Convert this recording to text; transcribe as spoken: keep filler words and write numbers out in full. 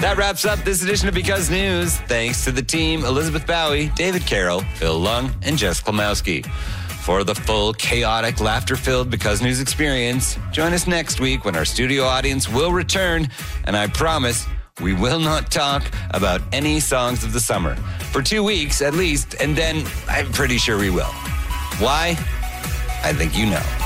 That wraps up this edition of Because News. Thanks to the team, Elizabeth Bowie, David Carroll, Phil Lung, and Jess Klimowski. For the full, chaotic, laughter-filled Because News experience, join us next week when our studio audience will return, and I promise we will not talk about any songs of the summer. For two weeks, at least, and then I'm pretty sure we will. Why? I think you know.